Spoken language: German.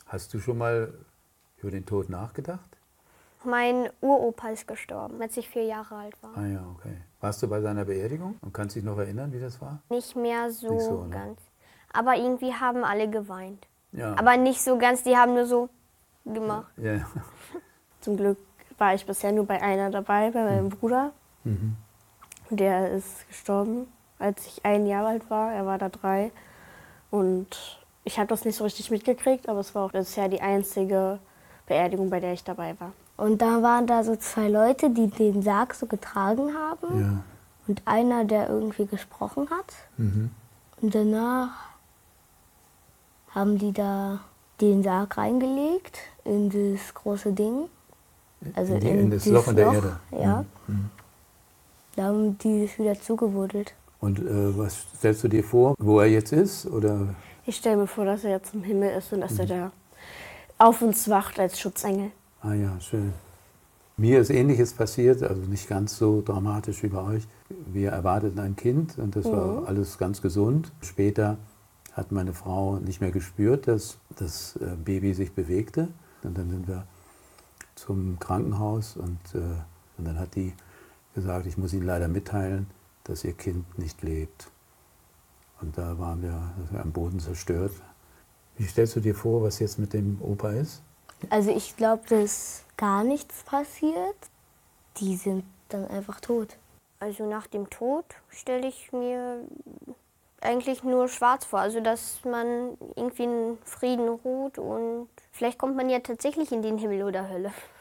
Hast du schon mal über den Tod nachgedacht? Mein Uropa ist gestorben, als ich 4 Jahre alt war. Ah ja, okay. Warst du bei seiner Beerdigung und kannst dich noch erinnern, wie das war? Nicht mehr so, Nicht so, ne? ganz. Aber irgendwie haben alle geweint. Ja. Aber nicht so ganz, die haben nur so gemacht. Ja, ja. Zum Glück war ich bisher nur bei einer dabei, bei meinem Bruder. Mhm. Der ist gestorben, als ich 1 Jahr alt war. Er war da 3. Und ich habe das nicht so richtig mitgekriegt, aber es war auch bisher die einzige Beerdigung, bei der ich dabei war. Und da waren da so 2 Leute, die den Sarg so getragen haben. Ja. Und einer, der irgendwie gesprochen hat. Mhm. Und danach haben die da den Sarg reingelegt in das große Ding. Also In das dieses Loch in der Erde. Ja. Mhm. Da haben die es wieder zugewuddelt. Und was stellst du dir vor, wo er jetzt ist? Oder? Ich stelle mir vor, dass er jetzt im Himmel ist und dass er da auf uns wacht als Schutzengel. Ah ja, schön. Mir ist Ähnliches passiert, also nicht ganz so dramatisch wie bei euch. Wir erwarteten ein Kind und das war alles ganz gesund. Später hat meine Frau nicht mehr gespürt, dass das Baby sich bewegte. Und dann sind wir zum Krankenhaus und dann hat die gesagt, ich muss Ihnen leider mitteilen, dass Ihr Kind nicht lebt. Und da waren wir am Boden zerstört. Wie stellst du dir vor, was jetzt mit dem Opa ist? Also ich glaube, dass gar nichts passiert. Die sind dann einfach tot. Also nach dem Tod stelle ich mir eigentlich nur schwarz vor. Also dass man irgendwie in Frieden ruht und vielleicht kommt man ja tatsächlich in den Himmel oder Hölle.